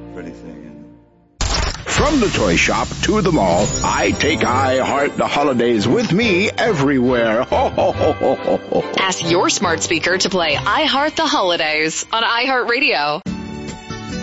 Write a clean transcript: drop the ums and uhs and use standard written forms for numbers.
pretty thing. From the toy shop to the mall, I take I Heart the Holidays with me everywhere. Ho, ho, ho, ho, ho, ho. Ask your smart speaker to play I Heart the Holidays on iHeartRadio.